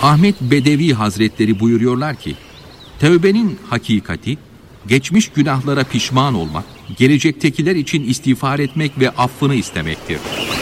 Ahmet Bedevi Hazretleri buyuruyorlar ki, tevbenin hakikati, geçmiş günahlara pişman olmak, gelecektekiler için istiğfar etmek ve affını istemektir.